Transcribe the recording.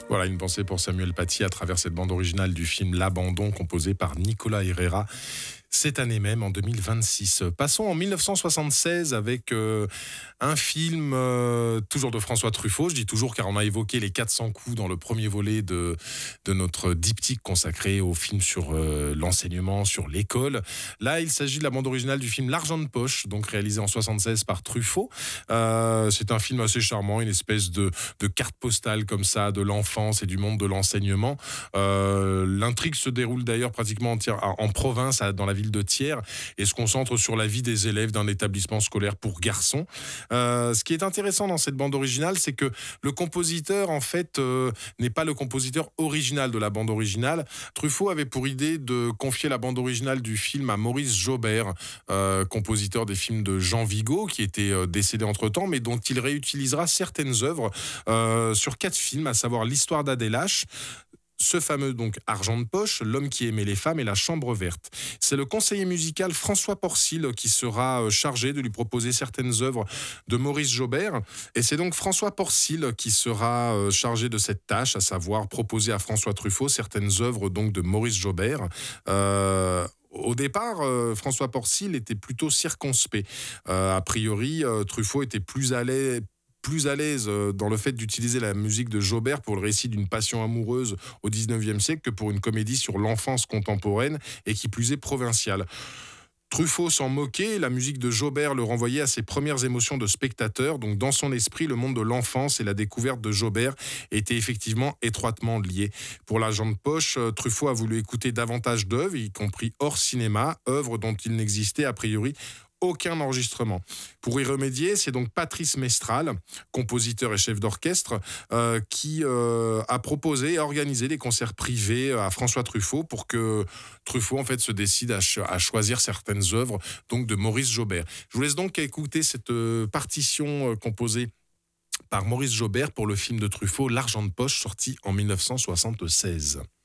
Voilà, une pensée pour Samuel Paty à travers cette bande originale du film L'Abandon, composée par Nicolas Herrera. Cette année même, en 2026. Passons en 1976 avec un film toujours de François Truffaut. Je dis toujours car on a évoqué les 400 coups dans le premier volet de notre diptyque consacré au film sur l'enseignement, sur l'école. Là, il s'agit de la bande originale du film L'argent de poche, donc réalisé en 76 par Truffaut. C'est un film assez charmant, une espèce de carte postale comme ça de l'enfance et du monde de l'enseignement. L'intrigue se déroule d'ailleurs pratiquement en province, dans la ville de Thiers, et se concentre sur la vie des élèves d'un établissement scolaire pour garçons. Ce qui est intéressant dans cette bande originale, c'est que le compositeur, en fait, n'est pas le compositeur original de la bande originale. Truffaut avait pour idée de confier la bande originale du film à Maurice Jaubert, compositeur des films de Jean Vigo, qui était décédé entre-temps, mais dont il réutilisera certaines œuvres sur 4 films, à savoir L'histoire d'Adélache, ce fameux donc Argent de poche, L'homme qui aimait les femmes et La chambre verte. C'est le conseiller musical François Porcil qui sera chargé de lui proposer certaines œuvres de Maurice Jaubert. Et c'est donc François Porcil qui sera chargé de cette tâche, à savoir proposer à François Truffaut certaines œuvres donc de Maurice Jaubert. Au départ, François Porcil était plutôt circonspect. A priori, Truffaut était plus à l'aise dans le fait d'utiliser la musique de Jaubert pour le récit d'une passion amoureuse au 19e siècle que pour une comédie sur l'enfance contemporaine et qui plus est provinciale. Truffaut s'en moquait, la musique de Jaubert le renvoyait à ses premières émotions de spectateur, donc dans son esprit, le monde de l'enfance et la découverte de Jaubert étaient effectivement étroitement liés. Pour L'Argent de poche, Truffaut a voulu écouter davantage d'œuvres, y compris hors cinéma, œuvres dont il n'existait a priori aucun enregistrement. Pour y remédier, c'est donc Patrice Mestral, compositeur et chef d'orchestre, qui a proposé et organisé des concerts privés à François Truffaut pour que Truffaut en fait se décide à choisir certaines œuvres donc de Maurice Jaubert. Je vous laisse donc écouter cette partition composée par Maurice Jaubert pour le film de Truffaut L'Argent de poche, sorti en 1976.